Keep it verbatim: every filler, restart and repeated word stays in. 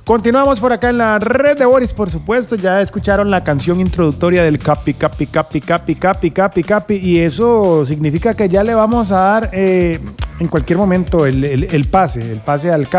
Continuamos por acá en la red de Boris, por supuesto. Ya escucharon la canción introductoria del Capi, Capi, Capi, Capi, Capi, Capi, Capi. Y eso significa que ya le vamos a dar eh, en cualquier momento el, el, el pase, el pase al Capi.